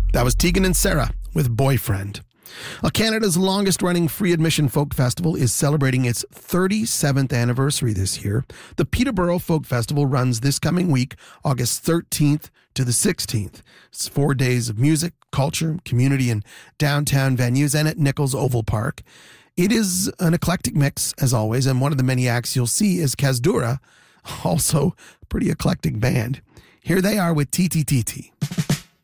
That was Tegan and Sarah with Boyfriend. Well, Canada's longest-running free admission folk festival is celebrating its 37th anniversary this year. The Peterborough Folk Festival runs this coming week, August 13th to the 16th. It's 4 days of music, culture, community, and downtown venues, and at Nichols Oval Park. It is an eclectic mix, as always, and one of the many acts you'll see is Kazdura, also a pretty eclectic band. Here they are with TTTT.